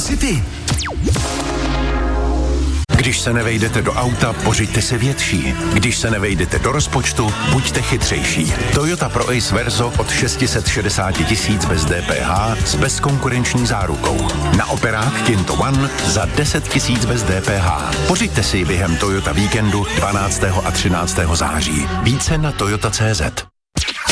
si ty. Když se nevejdete do auta, pořiďte si větší. Když se nevejdete do rozpočtu, buďte chytřejší. Toyota Pro Ace Verso od 660 000 bez DPH s bezkonkurenční zárukou. Na operák Tinto One za 10 000 bez DPH. Pořiďte si ji během Toyota víkendu 12. a 13. září. Více na toyota.cz.